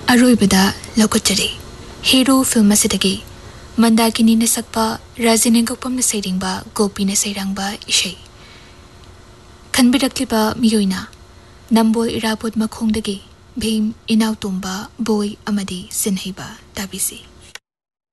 अरोइबदा लौकचरी हेरो फिल्म असिदगी मंदाकिनी ने सकपा राजिने गोपम ने सैरिंगबा गोपी ने सैरांगबा इशै खनबिरक्लिबा मियोइना नंबोल इरापोत मखोंदगी भीम इनाउतुंबा बोय अमदी सिन्हैबा ताबिसी।